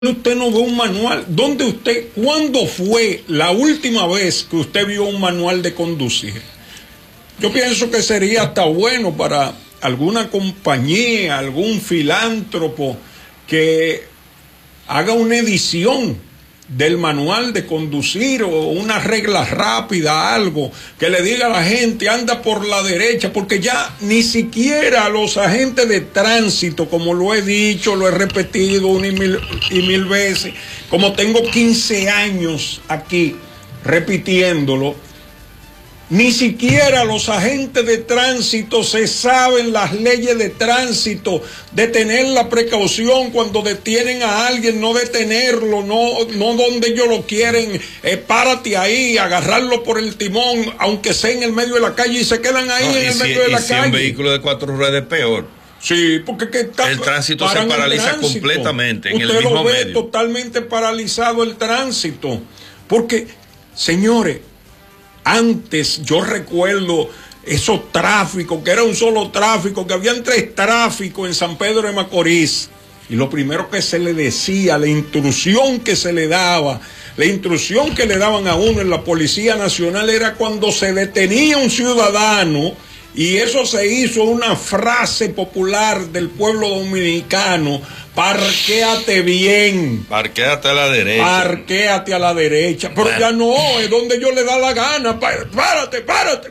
Usted no ve un manual. ¿Cuándo fue la última vez que usted vio un manual de conducir? Yo pienso que sería hasta bueno para alguna compañía, algún filántropo que haga una edición del manual de conducir o una regla rápida, algo que le diga a la gente anda por la derecha, porque ya ni siquiera los agentes de tránsito, como lo he dicho, lo he repetido una y mil veces, como tengo 15 años aquí repitiéndolo, ni siquiera los agentes de tránsito se saben las leyes de tránsito, de tener la precaución cuando detienen a alguien, no detenerlo, no donde ellos lo quieren, párate ahí, agarrarlo por el timón, aunque sea en el medio de la calle, y se quedan ahí en el medio de la calle. Si un vehículo de 4 ruedas peor. Sí, porque el tránsito se paraliza completamente en el mismo medio. Usted lo ve totalmente paralizado el tránsito, porque, señores, antes yo recuerdo esos tráficos, que era un solo tráfico, que habían 3 tráficos en San Pedro de Macorís, y lo primero que se le decía, la instrucción que se le daba, la instrucción que le daban a uno en la Policía Nacional era cuando se detenía un ciudadano, y eso se hizo una frase popular del pueblo dominicano: parquéate bien. Parquéate a la derecha. Parquéate a la derecha. Pero bueno, ya no, es donde yo le da la gana. Párate.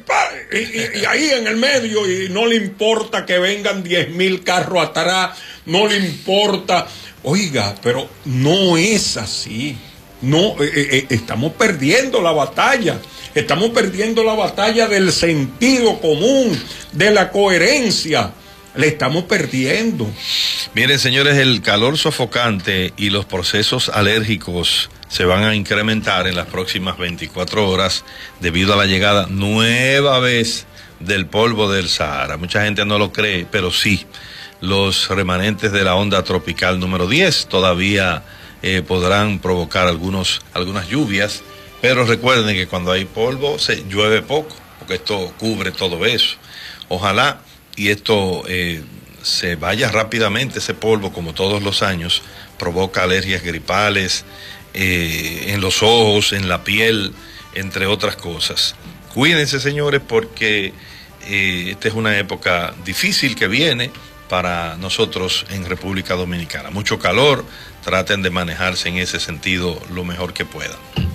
Y ahí en el medio, y no le importa que vengan 10,000 carros atrás, no le importa. Oiga, pero no es así. No, estamos perdiendo la batalla. Estamos perdiendo la batalla del sentido común, de la coherencia. Le estamos perdiendo. Miren, señores, el calor sofocante y los procesos alérgicos se van a incrementar en las próximas 24 horas debido a la llegada nueva vez del polvo del Sahara. Mucha gente no lo cree, pero sí, los remanentes de la onda tropical número 10 todavía podrán provocar algunas lluvias, pero recuerden que cuando hay polvo se llueve poco, porque esto cubre todo eso. Ojalá y esto se vaya rápidamente, ese polvo, como todos los años, provoca alergias gripales en los ojos, en la piel, entre otras cosas. Cuídense, señores, porque esta es una época difícil que viene para nosotros en República Dominicana. Mucho calor, traten de manejarse en ese sentido lo mejor que puedan.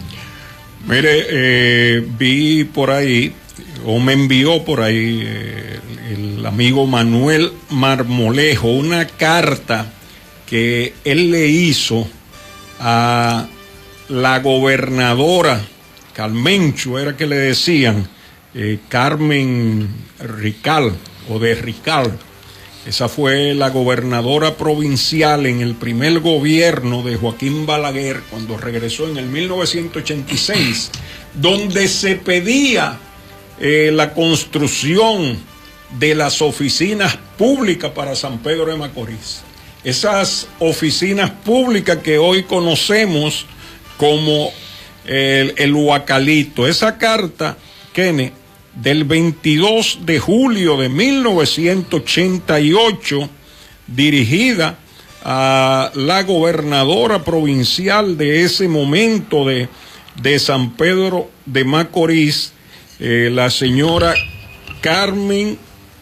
Mire, vi por ahí, o me envió por ahí el amigo Manuel Marmolejo una carta que él le hizo a la gobernadora Carmencho, era que le decían, Carmen Rical, o de Rical. Esa fue la gobernadora provincial en el primer gobierno de Joaquín Balaguer, cuando regresó en el 1986, donde se pedía la construcción de las oficinas públicas para San Pedro de Macorís. Esas oficinas públicas que hoy conocemos como el Huacalito. Esa carta, Kenneth, del 22 de julio de 1988, dirigida a la gobernadora provincial de ese momento de San Pedro de Macorís, la señora Carmen,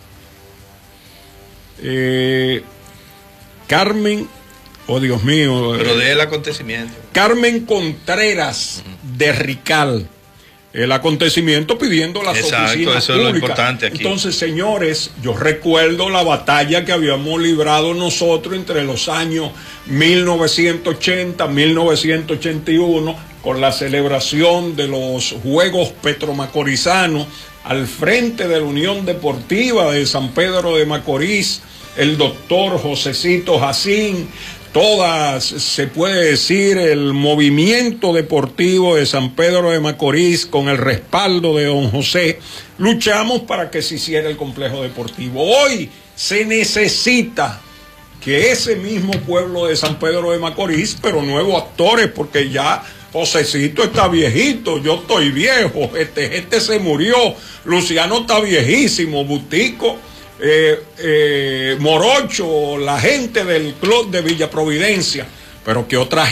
oh Dios mío. Pero del acontecimiento. Carmen Contreras de Rical. El acontecimiento pidiendo las oficinas públicas. Eso es lo importante aquí. Entonces, señores, yo recuerdo la batalla que habíamos librado nosotros entre los años 1980, 1981, con la celebración de los Juegos Petromacorizanos al frente de la Unión Deportiva de San Pedro de Macorís, el doctor Josecito Jacín, todas, se puede decir, el movimiento deportivo de San Pedro de Macorís, con el respaldo de don José, luchamos para que se hiciera el complejo deportivo. Hoy se necesita que ese mismo pueblo de San Pedro de Macorís, pero nuevos actores, porque ya Josecito está viejito, yo estoy viejo, este se murió, Luciano está viejísimo, Butico, Morocho, la gente del club de Villa Providencia, pero que otra